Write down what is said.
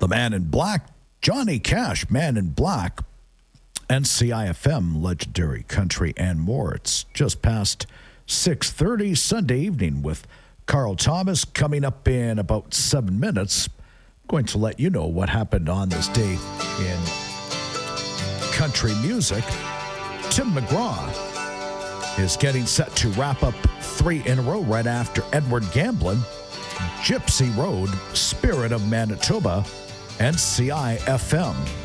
The Man in Black, Johnny Cash, Man in Black, NCIFM, Legendary Country, and more. It's just past 6:30 Sunday evening with Carl Thomas. Coming up in about 7 minutes, I'm going to let you know what happened on this day in country music. Tim McGraw is getting set to wrap up 3 in a row right after Edward Gamblin. Gypsy Road, Spirit of Manitoba, NCIFM.